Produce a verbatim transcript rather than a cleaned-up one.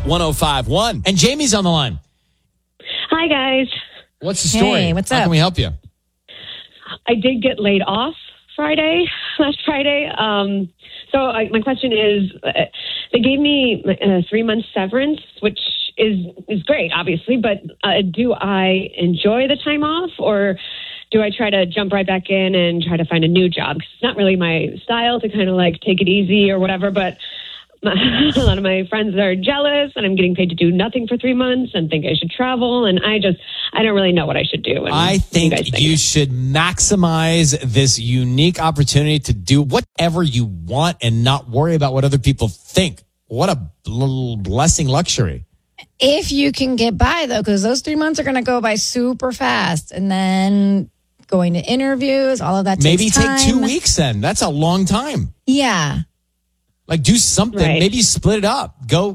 one oh five one. And Jamie's on the line. Hi, guys. What's the story? Hey, what's How up? can we help you? I did get laid off Friday, last Friday. Um, so I, my question is, uh, they gave me a three-month severance, which is is great, obviously, but uh, do I enjoy the time off, or do I try to jump right back in and try to find a new job? Because it's not really my style to kind of like take it easy or whatever, but my, a lot of my friends are jealous, and I'm getting paid to do nothing for three months and think I should travel, and I just, I don't really know what I should do. And I think you, guys think you should maximize this unique opportunity to do whatever you want and not worry about what other people think. What a bl- blessing luxury. If you can get by, though, because those three months are going to go by super fast. And then going to interviews, all of that Maybe takes take time. two weeks then. That's a long time. Yeah. Like do something. Right. Maybe split it up. Go